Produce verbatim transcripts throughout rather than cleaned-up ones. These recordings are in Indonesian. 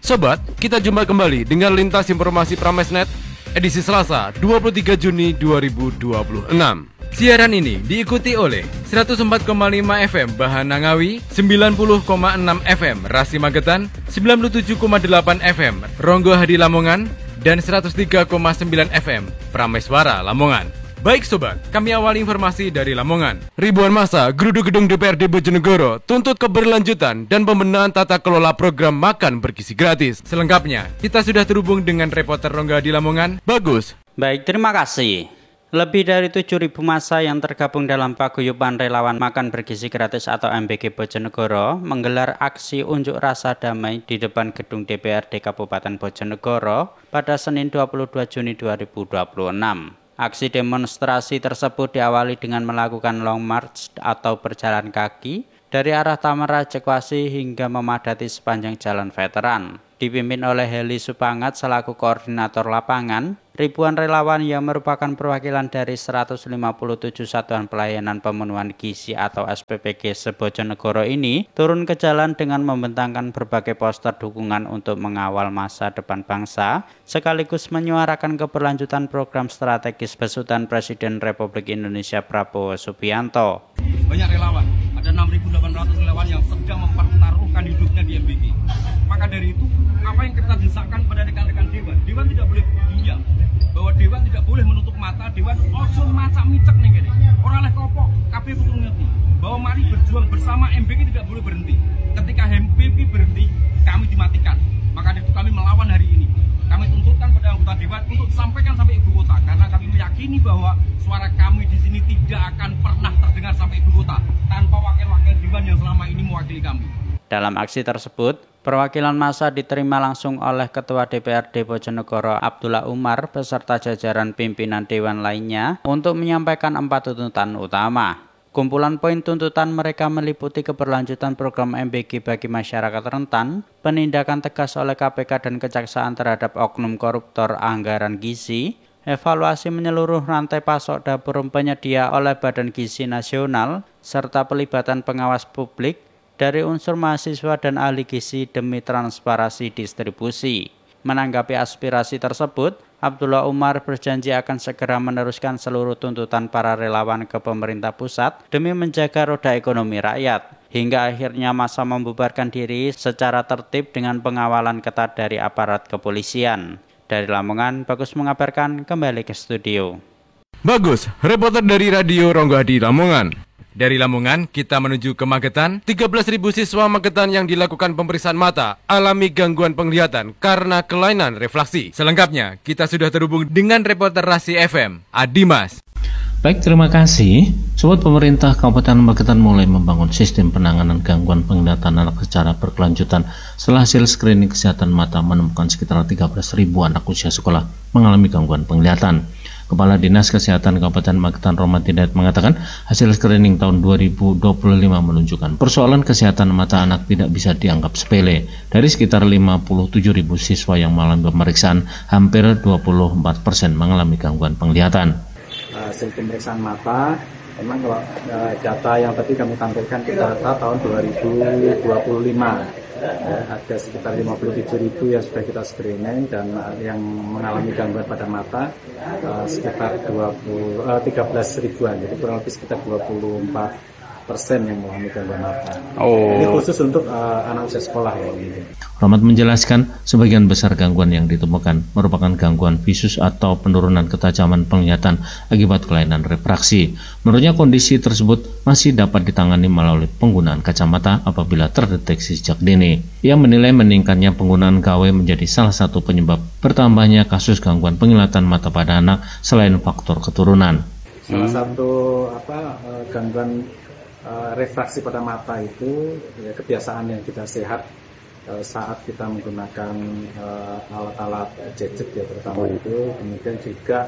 Sobat, kita jumpa kembali dengan Lintas Informasi Pramesnet edisi Selasa dua puluh tiga Juni dua ribu dua puluh enam. Siaran ini diikuti oleh seratus empat koma lima F M Bahana Ngawi, sembilan puluh koma enam F M Rasi Magetan, sembilan puluh tujuh koma delapan F M Ronggo Hadi Lamongan, dan seratus tiga koma sembilan F M Prameswara Lamongan. Baik sobat, kami awali informasi dari Lamongan. Ribuan massa geruduk gedung D P R D Bojonegoro tuntut keberlanjutan dan pembenahan tata kelola program makan bergizi gratis. Selengkapnya, kita sudah terhubung dengan reporter Ronggo Hadi Lamongan, Bagus. Baik, terima kasih. Lebih dari tujuh ribu massa yang tergabung dalam paguyuban relawan makan bergizi gratis atau M B G Bojonegoro menggelar aksi unjuk rasa damai di depan gedung D P R D Kabupaten Bojonegoro pada Senin dua puluh dua Juni dua ribu dua puluh enam. Aksi demonstrasi tersebut diawali dengan melakukan long march atau berjalan kaki dari arah Taman Rajakwasi hingga memadati sepanjang Jalan Veteran. Dipimpin oleh Heli Supangat selaku koordinator lapangan, ribuan relawan yang merupakan perwakilan dari seratus lima puluh tujuh Satuan Pelayanan Pemenuhan Gizi atau S P P G se-Bojonegoro ini turun ke jalan dengan membentangkan berbagai poster dukungan untuk mengawal masa depan bangsa, sekaligus menyuarakan keberlanjutan program strategis besutan Presiden Republik Indonesia Prabowo Subianto. Banyak relawan, ada enam ribu delapan ratus relawan yang sedang mempertaruhkan hidupnya di M B G. Maka dari itu, apa yang kita desakkan pada rekan-rekan Dewan, Dewan tidak boleh diam, bahwa Dewan tidak boleh menutup mata, Dewan ojo macak micek nih gini. Orang leh kopok, K P betul ngerti bahwa mari berjuang bersama, M B G tidak boleh berhenti. Ketika M B G berhenti, kami dimatikan. Maka dari itu kami melawan hari ini. Kami tuntutkan pada anggota Dewan untuk disampaikan sampai ibu kota, karena kami meyakini bahwa suara kami di sini tidak akan pernah terdengar sampai ibu kota tanpa wakil-wakil Dewan yang selama ini mewakili kami. Dalam aksi tersebut, perwakilan massa diterima langsung oleh Ketua D P R D Bojonegoro Abdullah Umar beserta jajaran pimpinan Dewan lainnya untuk menyampaikan empat tuntutan utama. Kumpulan poin tuntutan mereka meliputi keberlanjutan program M B G bagi masyarakat rentan, penindakan tegas oleh K P K dan Kejaksaan terhadap oknum koruptor anggaran gizi, evaluasi menyeluruh rantai pasok dapur penyedia oleh Badan Gizi Nasional, serta pelibatan pengawas publik dari unsur mahasiswa dan ahli gizi demi transparansi distribusi. Menanggapi aspirasi tersebut, Abdullah Umar berjanji akan segera meneruskan seluruh tuntutan para relawan ke pemerintah pusat demi menjaga roda ekonomi rakyat. Hingga akhirnya massa membubarkan diri secara tertib dengan pengawalan ketat dari aparat kepolisian. Dari Lamongan, Bagus mengabarkan, kembali ke studio. Bagus, reporter dari Radio Ronggo Hadi Lamongan. Dari Lamongan, kita menuju ke Magetan. tiga belas ribu siswa Magetan yang dilakukan pemeriksaan mata alami gangguan penglihatan karena kelainan refraksi. Selengkapnya, kita sudah terhubung dengan reporter Rasi F M, Adimas. Baik, terima kasih. Sobat, pemerintah Kabupaten Magetan mulai membangun sistem penanganan gangguan penglihatan anak secara berkelanjutan. Setelah hasil screening kesehatan mata menemukan sekitar tiga belas ribu anak usia sekolah mengalami gangguan penglihatan. Kepala Dinas Kesehatan Kabupaten Magetan Rohmat Hidayat mengatakan hasil screening tahun dua ribu dua puluh lima menunjukkan persoalan kesehatan mata anak tidak bisa dianggap sepele. Dari sekitar lima puluh tujuh ribu siswa yang mengalami pemeriksaan, hampir dua puluh empat persen mengalami gangguan penglihatan. Hasil pemeriksaan mata, memang kalau uh, data yang tadi kami tampilkan data tahun dua ribu dua puluh lima. Ya, ada sekitar lima puluh tujuh ribu yang sudah kita screening dan uh, yang mengalami gangguan pada mata uh, sekitar dua puluh, uh, tiga belas ribuan, jadi kurang lebih sekitar dua puluh empat persen yang mengalami gangguan mata. Oh. Ini khusus untuk uh, anak usia sekolah ya. Rohmat menjelaskan sebagian besar gangguan yang ditemukan merupakan gangguan visus atau penurunan ketajaman penglihatan akibat kelainan refraksi. Menurutnya kondisi tersebut masih dapat ditangani melalui penggunaan kacamata apabila terdeteksi sejak dini. Ia menilai meningkatnya penggunaan K W menjadi salah satu penyebab bertambahnya kasus gangguan penglihatan mata pada anak selain faktor keturunan. Salah satu apa gangguan uh, refraksi pada mata itu ya, kebiasaan yang tidak sehat uh, saat kita menggunakan uh, alat-alat gadget ya terutama oh. itu, kemudian juga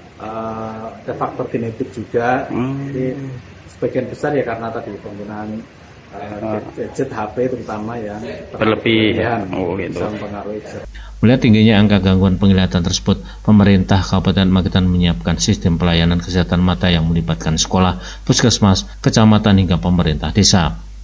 uh, ada faktor genetik juga. Hmm. Jadi sebagian besar ya karena tadi penggunaan uh, gadget H P terutama yang berlebihan oh, gitu. Bisa mempengaruhi. Melihat tingginya angka gangguan penglihatan tersebut, pemerintah Kabupaten Magetan menyiapkan sistem pelayanan kesehatan mata yang melibatkan sekolah, puskesmas, kecamatan hingga pemerintah desa.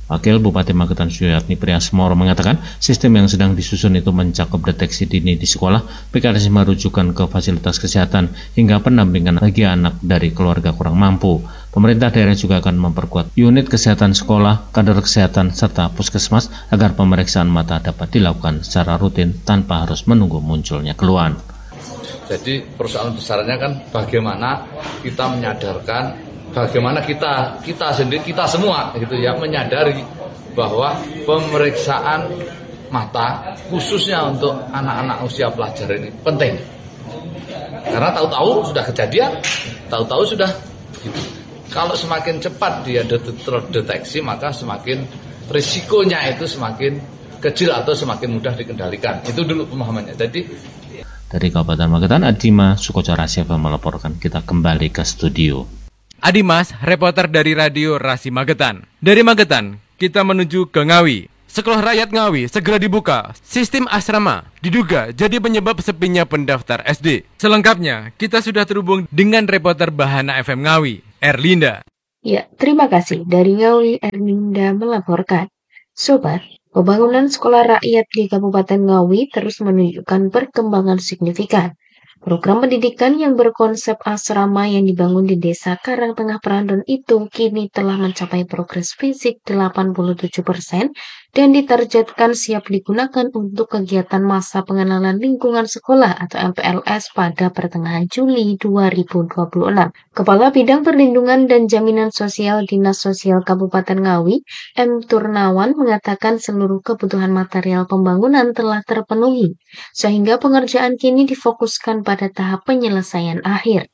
Wakil Bupati Magetan Suyatni Priasmoro mengatakan sistem yang sedang disusun itu mencakup deteksi dini di sekolah, mekanisme rujukan ke fasilitas kesehatan, hingga pendampingan bagi anak dari keluarga kurang mampu. Pemerintah daerah juga akan memperkuat unit kesehatan sekolah, kader kesehatan, serta puskesmas agar pemeriksaan mata dapat dilakukan secara rutin tanpa harus menunggu munculnya keluhan. Jadi persoalan besarnya kan bagaimana kita menyadarkan, bagaimana kita kita sendiri kita semua gitu ya menyadari bahwa pemeriksaan mata khususnya untuk anak-anak usia pelajar ini penting. Karena tahu-tahu sudah kejadian, tahu-tahu sudah gitu. Kalau semakin cepat dia terdeteksi, maka semakin risikonya itu semakin kecil atau semakin mudah dikendalikan. Itu dulu pemahamannya. Jadi dari Kabupaten Magetan, Adima Sukocara Siapa melaporkan. Kita kembali ke studio. Adimas, reporter dari Radio Rasi Magetan. Dari Magetan, kita menuju ke Ngawi. Sekolah Rakyat Ngawi segera dibuka. Sistem asrama diduga jadi penyebab sepinya pendaftar S D. Selengkapnya, kita sudah terhubung dengan reporter Bahana F M Ngawi, Erlinda. Ya, terima kasih. Dari Ngawi, Erlinda melaporkan. Sobat, pembangunan sekolah rakyat di Kabupaten Ngawi terus menunjukkan perkembangan signifikan. Program pendidikan yang berkonsep asrama yang dibangun di Desa Karangtengah Prandon itu kini telah mencapai progres fisik delapan puluh tujuh persen dan ditargetkan siap digunakan untuk kegiatan masa pengenalan lingkungan sekolah atau M P L S pada pertengahan Juli dua ribu dua puluh enam. Kepala Bidang Perlindungan dan Jaminan Sosial Dinas Sosial Kabupaten Ngawi, M. Turnawan, mengatakan seluruh kebutuhan material pembangunan telah terpenuhi, sehingga pengerjaan kini difokuskan pada tahap penyelesaian akhir.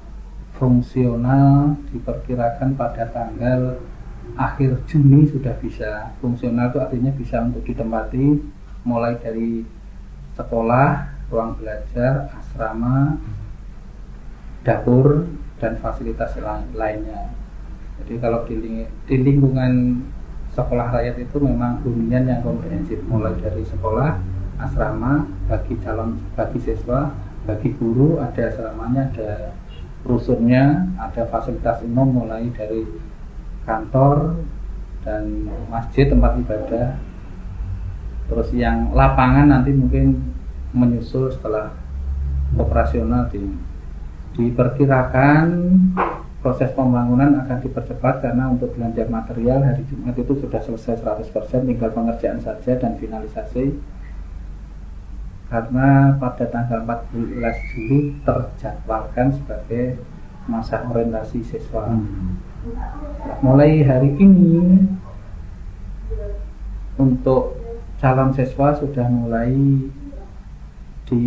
Fungsional diperkirakan pada tanggal akhir Juni sudah bisa. Fungsional itu artinya bisa untuk ditempati mulai dari sekolah, ruang belajar, asrama, dapur, dan fasilitas lainnya. Jadi kalau di, di lingkungan sekolah rakyat itu memang hunian yang komprehensif, mulai dari sekolah, asrama, bagi calon, bagi siswa, bagi guru, ada asramanya, ada rusunnya, ada fasilitas umum mulai dari kantor dan masjid, tempat ibadah. Terus yang lapangan nanti mungkin menyusul setelah operasional. di, diperkirakan proses pembangunan akan dipercepat karena untuk belanja material hari Jumat itu sudah selesai seratus persen, tinggal pengerjaan saja dan finalisasi. Karena pada tanggal empat belas Juli terjadwalkan sebagai masa orientasi siswa. Hmm. Mulai hari ini untuk calon siswa sudah mulai di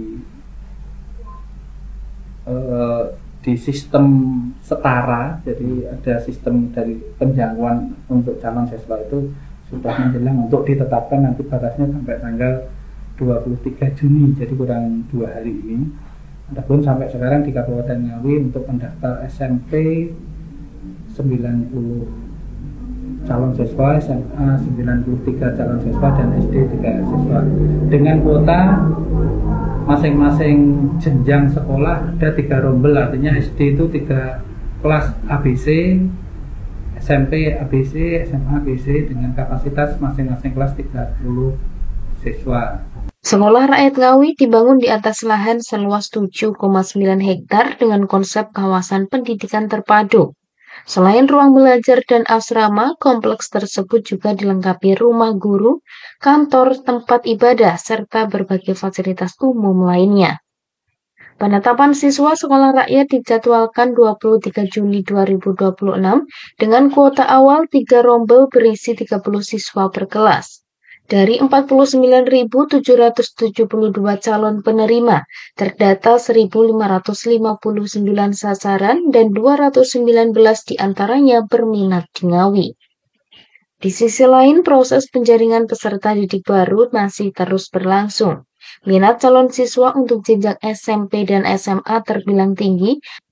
uh, di sistem setara, jadi ada sistem dari penjangkauan untuk calon siswa itu sudah menjelang untuk ditetapkan nanti batasnya sampai tanggal dua puluh tiga Juni, jadi kurang dua hari ini. Adapun sampai sekarang di Kabupaten Ngawi untuk pendaftar S M P sembilan puluh calon siswa, S M A sembilan puluh tiga calon siswa, dan S D tiga siswa. Dengan kuota masing-masing jenjang sekolah ada tiga rombel, artinya S D itu tiga kelas A B C, S M P A B C, S M A A B C dengan kapasitas masing-masing kelas tiga puluh siswa. Sekolah Rakyat Ngawi dibangun di atas lahan seluas tujuh koma sembilan hektar dengan konsep kawasan pendidikan terpadu. Selain ruang belajar dan asrama, kompleks tersebut juga dilengkapi rumah guru, kantor, tempat ibadah, serta berbagai fasilitas umum lainnya. Penetapan siswa sekolah rakyat dijadwalkan dua puluh tiga Juni dua ribu dua puluh enam dengan kuota awal tiga rombel berisi tiga puluh siswa per kelas. Dari empat puluh sembilan ribu tujuh ratus tujuh puluh dua calon penerima, terdata seribu lima ratus lima puluh sembilan sasaran dan dua ratus sembilan belas diantaranya berminat di Ngawi. Di sisi lain, proses penjaringan peserta didik baru masih terus berlangsung. Minat calon siswa untuk jenjang S M P dan S M A terbilang tinggi,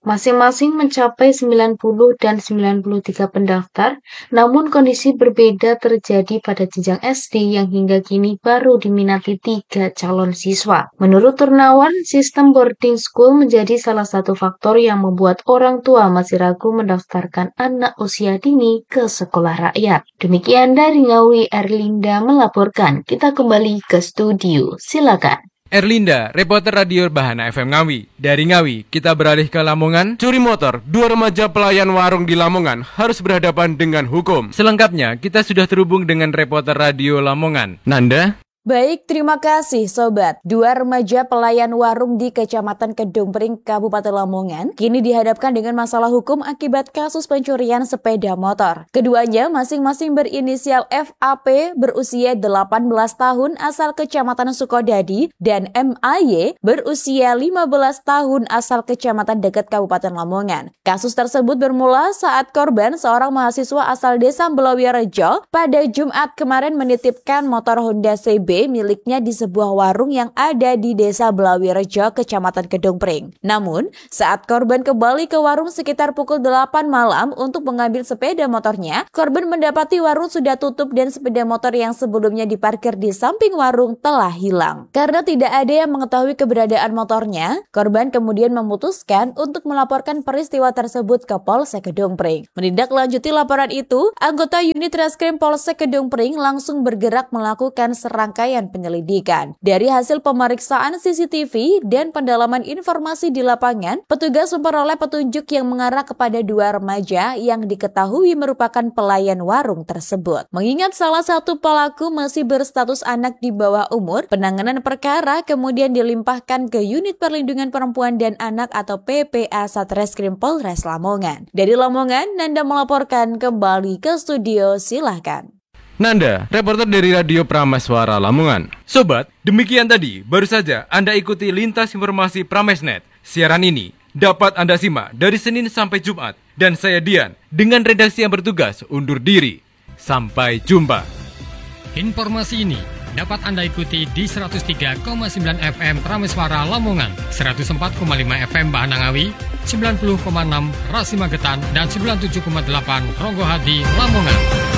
Masing-masing mencapai sembilan puluh dan sembilan puluh tiga pendaftar, namun kondisi berbeda terjadi pada jenjang S D yang hingga kini baru diminati tiga calon siswa. Menurut Turnawan, sistem boarding school menjadi salah satu faktor yang membuat orang tua masih ragu mendaftarkan anak usia dini ke sekolah rakyat. Demikian dari Ngawi, Erlinda melaporkan. Kita kembali ke studio, silakan. Erlinda, reporter radio Bahana F M Ngawi. Dari Ngawi, kita beralih ke Lamongan. Curi motor, dua remaja pelayan warung di Lamongan harus berhadapan dengan hukum. Selengkapnya, kita sudah terhubung dengan reporter radio Lamongan, Nanda. Baik, terima kasih Sobat. Dua remaja pelayan warung di Kecamatan Kedung Pring, Kabupaten Lamongan, kini dihadapkan dengan masalah hukum akibat kasus pencurian sepeda motor. Keduanya masing-masing berinisial F A P berusia delapan belas tahun asal Kecamatan Sukodadi dan M A Y berusia lima belas tahun asal Kecamatan Dekat Kabupaten Lamongan. Kasus tersebut bermula saat korban seorang mahasiswa asal Desa Belawirejo pada Jumat kemarin menitipkan motor Honda C B miliknya di sebuah warung yang ada di Desa Belawirejo, Kecamatan Kedung Pring. Namun, saat korban kembali ke warung sekitar pukul delapan malam untuk mengambil sepeda motornya, korban mendapati warung sudah tutup dan sepeda motor yang sebelumnya diparkir di samping warung telah hilang. Karena tidak ada yang mengetahui keberadaan motornya, korban kemudian memutuskan untuk melaporkan peristiwa tersebut ke Polsek Kedung Pring. Menindaklanjuti laporan itu, anggota unit Reskrim Polsek Kedung Pring langsung bergerak melakukan serangkaian penyelidikan. Dari hasil pemeriksaan C C T V dan pendalaman informasi di lapangan, petugas memperoleh petunjuk yang mengarah kepada dua remaja yang diketahui merupakan pelayan warung tersebut. Mengingat salah satu pelaku masih berstatus anak di bawah umur, penanganan perkara kemudian dilimpahkan ke Unit Perlindungan Perempuan dan Anak atau P P A Satreskrim Polres Lamongan. Dari Lamongan, Nanda melaporkan kembali ke studio, silahkan. Nanda, reporter dari Radio Prameswara Lamongan. Sobat, demikian tadi baru saja Anda ikuti lintas informasi Pramesnet. Siaran ini dapat Anda simak dari Senin sampai Jumat. Dan saya Dian, dengan redaksi yang bertugas undur diri. Sampai jumpa. Informasi ini dapat Anda ikuti di seratus tiga koma sembilan F M Prameswara Lamongan, seratus empat koma lima F M Bahana Ngawi, sembilan puluh koma enam Rasi Magetan, dan sembilan puluh tujuh koma delapan Ronggohadi Lamongan.